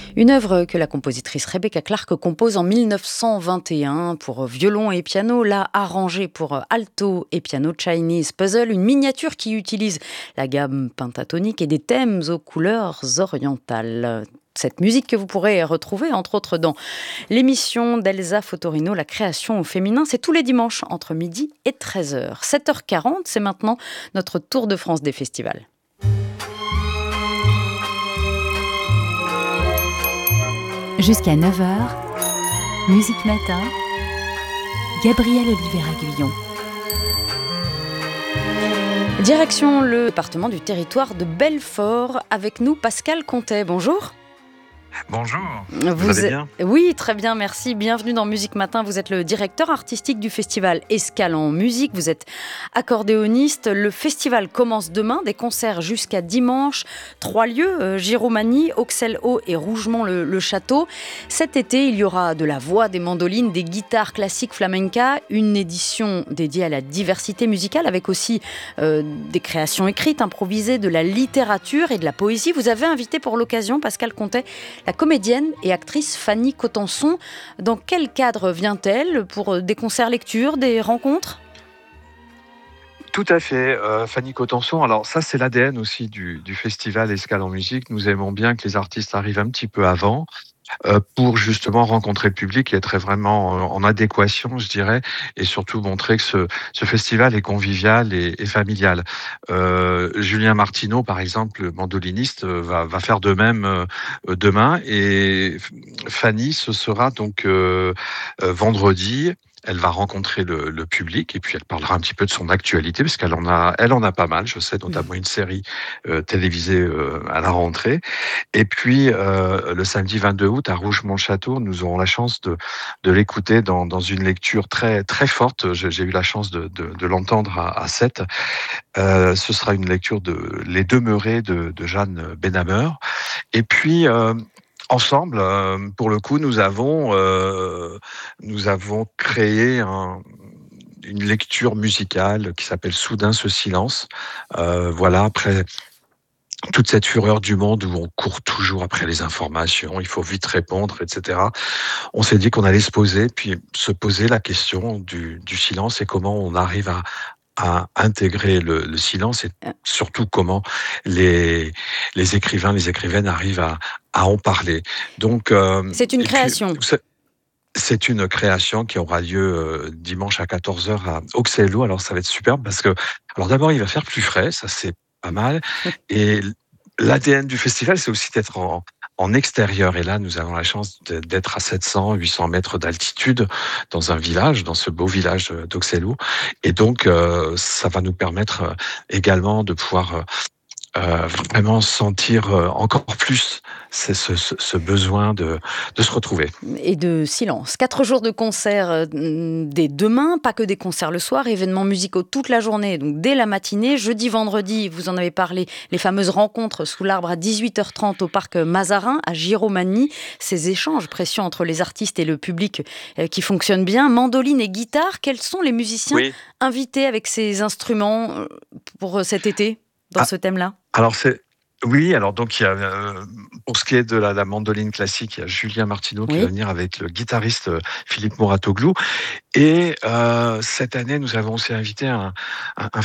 Une œuvre que la compositrice Rebecca Clark compose en 1921 pour violon et piano, là arrangée pour alto et piano. Chinese Puzzle, une miniature qui utilise la gamme pentatonique et des thèmes aux couleurs orientales. Cette musique que vous pourrez retrouver entre autres dans l'émission d'Elsa Fotorino, La création au féminin, c'est tous les dimanches entre midi et 13h. 7h40, c'est maintenant notre tour de France des festivals. Jusqu'à 9h, Musique Matin, Gabriel Olivier-Aguillon. Direction le département du territoire de Belfort. Avec nous, Pascal Contet. Bonjour. Bonjour, vous allez bien ? Oui, très bien, merci. Bienvenue dans Musique Matin. Vous êtes le directeur artistique du festival Escale en musique. Vous êtes accordéoniste. Le festival commence demain, des concerts jusqu'à dimanche. 3 lieux, Giromagny, Auxerre-Haut et Rougemont-le-Château. Cet été, il y aura de la voix, des mandolines, des guitares classiques flamenca, une édition dédiée à la diversité musicale avec aussi des créations écrites, improvisées, de la littérature et de la poésie. Vous avez invité pour l'occasion, Pascal Contet, la comédienne et actrice Fanny Cotenson. Dans quel cadre vient-elle ? Pour des concerts lecture, des rencontres ? Tout à fait, Fanny Cotenson. Alors ça, c'est l'ADN aussi du festival Escale en musique. Nous aimons bien que les artistes arrivent un petit peu avant pour justement rencontrer le public et être vraiment en adéquation, je dirais, et surtout montrer que ce festival est convivial et familial. Julien Martineau, par exemple, le mandoliniste, va faire de même demain. Et Fanny, ce sera donc vendredi. Elle va rencontrer le public et puis elle parlera un petit peu de son actualité parce qu'elle en a pas mal, je sais, notamment une série télévisée à la rentrée. Et puis le samedi 22 août à Rougemont-le-Château, nous aurons la chance de l'écouter dans une lecture très très forte. J'ai eu la chance de l'entendre à 7. Ce sera une lecture de Les Demeurés de Jeanne Benhammer. Et puis ensemble, pour le coup, nous avons créé une lecture musicale qui s'appelle Soudain ce silence. Voilà, après toute cette fureur du monde où on court toujours après les informations, il faut vite répondre, etc. On s'est dit qu'on allait se poser la question du silence et comment on arrive à intégrer le silence et surtout comment les écrivains, les écrivaines arrivent à en parler. Donc, c'est une création. C'est une création qui aura lieu dimanche à 14h à Auxerre-Haut. Alors ça va être superbe parce que, alors d'abord il va faire plus frais, ça c'est pas mal. Et l'ADN du festival, c'est aussi d'être en extérieur. Et là, nous avons la chance d'être à 700, 800 mètres d'altitude dans un village, dans ce beau village d'Auxerre-Haut. Et donc, ça va nous permettre également de pouvoir vraiment sentir encore plus ce besoin de se retrouver. Et de silence. 4 jours de concerts dès demain, pas que des concerts le soir, événements musicaux toute la journée, donc dès la matinée. Jeudi, vendredi, vous en avez parlé, les fameuses rencontres sous l'arbre à 18h30 au parc Mazarin, à Giromagny. Ces échanges précieux entre les artistes et le public qui fonctionnent bien. Mandoline et guitare, quels sont les musiciens invités avec ces instruments pour cet été, dans ce thème-là ? Alors donc il y a pour ce qui est de la mandoline classique, il y a Julien Martineau qui va venir avec le guitariste Philippe Mouratoglou. Et cette année, nous avons aussi invité un